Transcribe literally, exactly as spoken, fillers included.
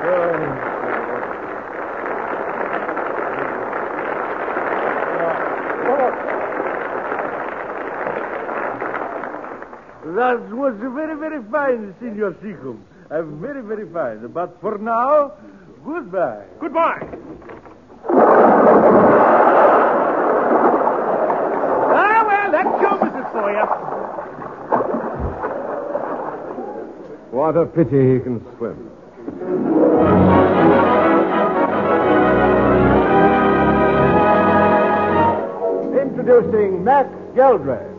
That was very, very fine, Signor Seacombe. Uh, very, very fine. But for now, goodbye. Goodbye. Ah, well, that's show business for you. What a pity he can swim. Introducing Max Geldray.